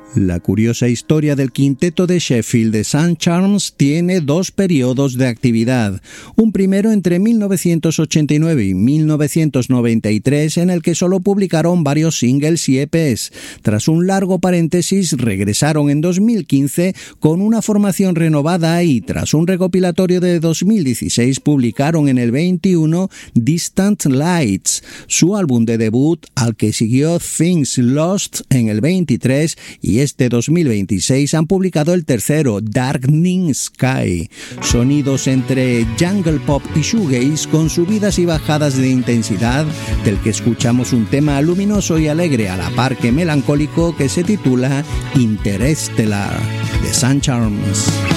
La curiosa historia del quinteto de Sheffield de Sun Charms tiene dos periodos de actividad. Un primero entre 1989 y 1993 en el que solo publicaron varios singles y EPs. Tras un largo paréntesis regresaron en 2015 con una formación renovada y tras un recopilatorio de 2016 publicaron en el 21 Distant Lights, su álbum de debut al que siguió Things Lost en el 23 y este 2026 han publicado el tercero, Darkening Sky. Sonidos entre jungle pop y shoegaze con subidas y bajadas de intensidad, del que escuchamos un tema luminoso y alegre a la par que melancólico que se titula Interstellar, de Sun Charms.